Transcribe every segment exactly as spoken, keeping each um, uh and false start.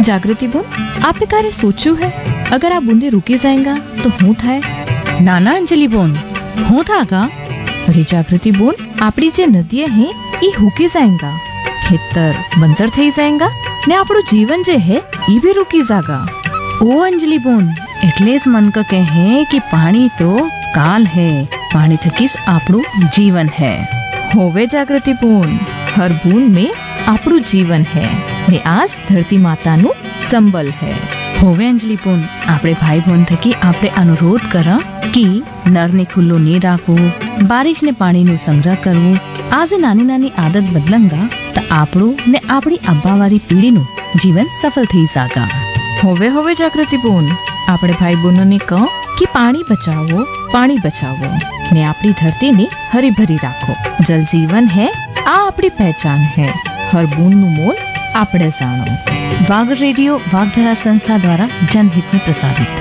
जागृति बोन, आपने कार्य सोचू है अगर आप बूंदे रुकी जाएगा तो हूँ थाय? नाना अंजलि बोन, हूँ था का? अरे जागृति बोन, आपड़ी जे नदिया है ई हुकी जाएगा, खेतर बंजर थई जाएगा ने आपड़ो जीवन जे है ई भी रुकी जागा। ओ अंजलि बोन, એટલે જ મન કા કહે कि पानी तो काल है, पानी थकीस આપણું जीवन है। होवे जागृति बोन, हर बूंद में आपड़ू जीवन है ने आज धरती मातानु संबल है। होवे अंजलि बोन, આપણે ભાઈ બોન થકી આપણે અનુરોધ કરા कि નરને ખુલ્લો ની રાખવું, બારિશને પાણીનો સંગ્રહ કરવું। આજે નાની નાની આદત બદલંગા તો આપણું ને આપણી આબાવાળી પેઢીનું જીવન સફળ થઈ જાગા। होवे होवे जागृति बोन, આપણે ભાઈ બહેનોને કહો કે પાણી બચાવો, પાણી બચાવો ને આપણી ધરતીને હરી ભરી રાખો। જલ જીવન है, આ આપણી પહેચાન है, हर बूंदનું मोल આપણે જાણો। वाग रेडियो वागधरा संस्था द्वारा जनहित में प्रसारित।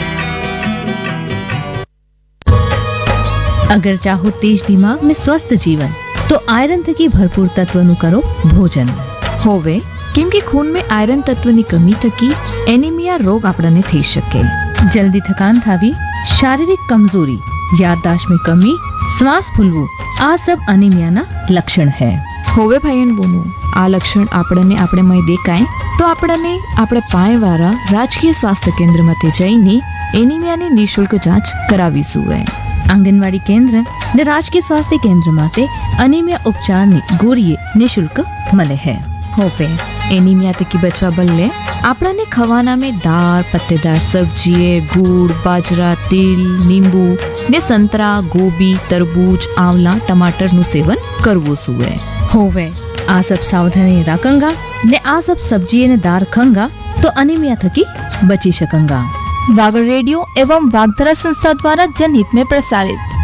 अगर चाहो तेज दिमाग में स्वस्थ जीवन तो आयरन थकी भरपूर तत्वनु करो भोजन। होवे केम के खून में आयरन तत्वनी कमी थकी एनीमिया रोग आपने थई शके। जल्दी थकान थावी, शारीरिक कमजोरी, याददाश्त में कमी, श्वास फूलवू आ सब अनीमिया ना लक्षण है। होवे भाईन बोनू, आ लक्षण आपने आपणे में देखाय तो आपने आपणे पायवाळा राजकीय स्वास्थ्य केंद्र में जईने एनीमिया ની નિશુલ્ક जांच करावी जुए। आंगनवाड़ी केंद्र ने राजकीय स्वास्थ्य केंद्र माटे अनीमिया उपचार ने गोरीए निशुल्क मले है। होवे एनीमिया थकी बचवा बदले आपने खवाना में दाल, पत्तेदार सब्जी, गुड़, बाजरा, तिल, नींबू ने संतरा, गोभी, तरबूज, आंवला, टमाटर नु सेवन करवो जुए। होवे आ सब सावधानी राखंगा ने आ सब सब्जी ने दार खंगा तो अनीमिया थकी बची सकंगा। वाग रेडियो एवं वागधरा संस्था द्वारा जनहित में प्रसारित।